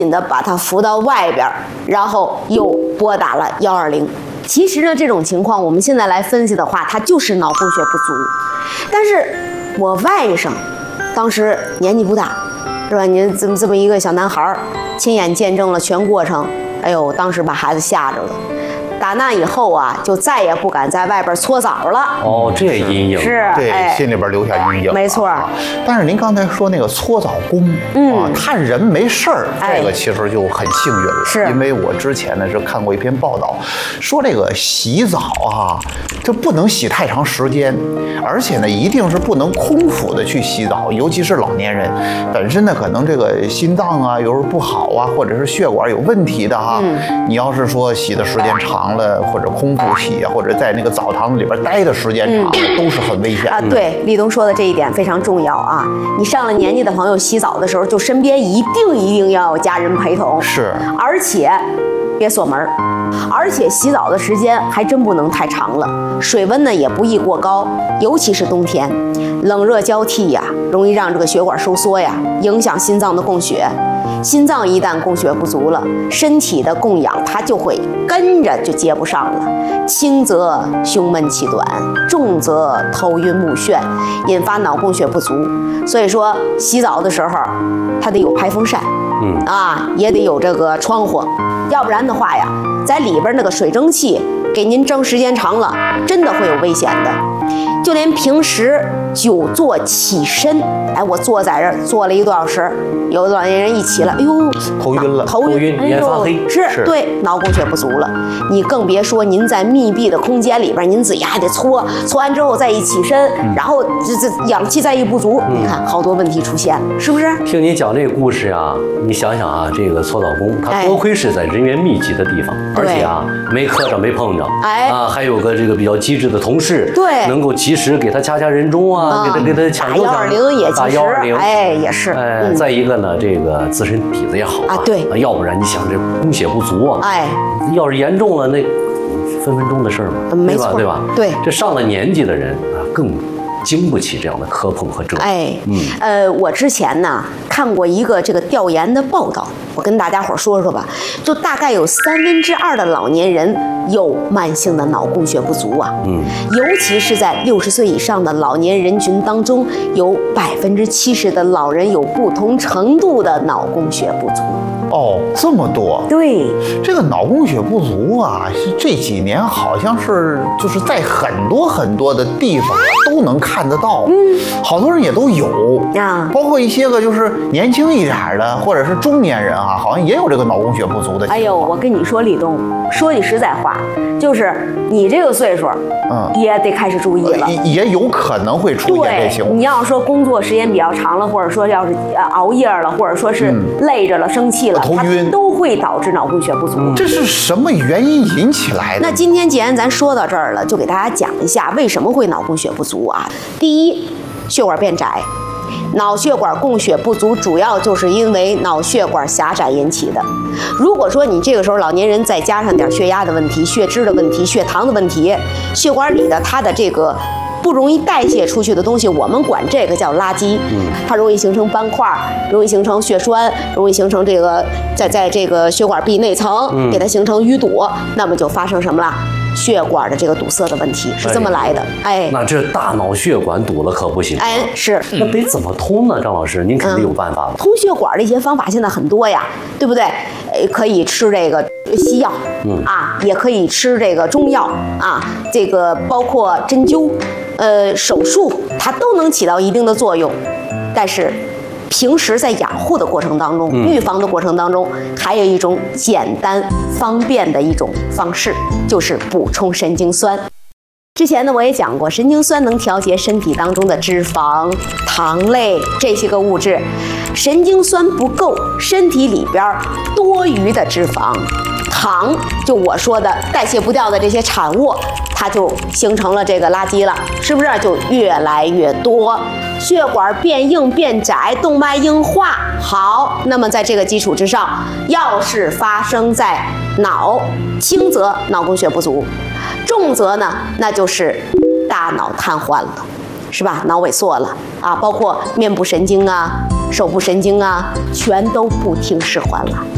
的把他扶到外边，然后又拨打了120。其实呢，这种情况我们现在来分析的话，他就是脑供血不足。但是我外甥当时年纪不大，是吧？你这么一个小男孩，亲眼见证了全过程，哎呦，当时把孩子吓着了。打那以后啊，就再也不敢在外边搓澡了。 哦，这阴影是， 对，心里边留下阴影。 没错。 但是您刚才说那个搓澡工，他人没事儿，这个其实就很幸运了。 是， 因为我之前呢是看过一篇报道，说这个洗澡啊，这不能洗太长时间，而且呢一定是不能空腹的去洗澡，尤其是老年人，本身呢可能这个心脏啊有时候不好啊，或者是血管有问题的哈。你要是说洗的时间长了，或者空腹洗啊，或者在那个澡堂子里边待的时间长了，都是很危险啊。对，立冬说的这一点非常重要啊。你上了年纪的朋友洗澡的时候，就身边一定要有家人陪同。 是， 而且别锁门，而且洗澡的时间还真不能太长了，水温呢也不宜过高，尤其是冬天，冷热交替呀，容易让这个血管收缩呀，影响心脏的供血。心脏一旦供血不足了，身体的供氧它就会跟着就接不上了，轻则胸闷气短，重则头晕目眩，引发脑供血不足。所以说洗澡的时候，它得有排风扇，也得有这个窗户，要不然的话呀，在里边那个水蒸气给您蒸时间长了，真的会有危险的。就连平时久坐起身，哎，我坐在这儿坐了1个多小时，有的老年人一起来，哎呦， 头晕了， 头晕，眼发黑， 是对，脑供血不足了。你更别说您在密闭的空间里边，您自己还得搓完之后再一起身，然后这氧气再一不足，你看好多问题出现了，是不是？ 听你讲这个故事啊，你想想啊，这个搓澡工他多亏是在人员密集的地方，而且啊没磕着没碰着，还有个这个比较机智的同事， 对， 能够及时给他掐人中啊，给他抢救打120也及时，也是。 再一个呢，这个自身底子也好啊， 对， 要不然你想这供血不足啊，要是严重了那分钟的事儿嘛， 没错， 对吧？ 对， 这上了年纪的人啊，更经不起这样的磕碰和折腾。 我之前呢看过一个这个调研的报道，我跟大家伙说说吧，就大概有2/3的老年人有慢性的脑供血不足啊，尤其是在60岁以上的老年人群当中，有70%的老人有不同程度的脑供血不足。 哦，这么多。 对， 这个脑供血不足啊，是这几年好像是就是在很多的地方都能看得到，好多人也都有啊，包括一些个就是年轻一点的或者是中年人啊，好像也有这个脑供血不足的情况。 哎呦，我跟你说，立冬，说句实在话，就是你这个岁数，也得开始注意了， 也有可能会出现这情况。 你要说工作时间比较长了，或者说要是熬夜了，或者说是累着了、生气了， 头晕， 都会导致脑供血不足。 这是什么原因引起来的？ 那今天既然咱说到这儿了，就给大家讲一下为什么会脑供血不足啊。第一，血管变窄。脑血管供血不足主要就是因为脑血管狭窄引起的。如果说你这个时候老年人再加上点血压的问题、血脂的问题、血糖的问题，血管里的它的这个不容易代谢出去的东西，我们管这个叫垃圾。它容易形成斑块，容易形成血栓，容易形成这个在这个血管壁内层给它形成淤堵，那么就发生什么了？血管的这个堵塞的问题是这么来的。 那这大脑血管堵了可不行。 是。 那得怎么通呢？张老师，您肯定有办法吧？ 通血管的一些方法现在很多呀，对不对？可以吃这个西药，也可以吃这个中药啊，这个包括针灸，手术，它都能起到一定的作用。但是平时在养护的过程当中，预防的过程当中，还有一种简单方便的一种方式，就是补充神经酸。之前呢，我也讲过，神经酸能调节身体当中的脂肪、糖类这些个物质。神经酸不够，身体里边多余的脂肪、糖，就我说的代谢不掉的这些产物，它就形成了这个垃圾了，是不是？就越来越多，血管变硬变窄，动脉硬化。好，那么在这个基础之上，要是发生在脑，轻则脑供血不足，重则呢，那就是大脑瘫痪了，是吧？脑萎缩了啊，包括面部神经啊、手部神经啊，全都不听使唤了。